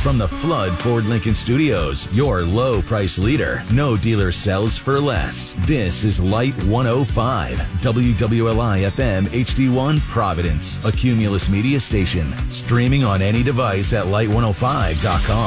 From the Flood Ford Lincoln Studios, your low price leader. No dealer sells for less. This is Light 105, WWLI FM HD1 Providence, a Cumulus Media station. Streaming on any device at light105.com.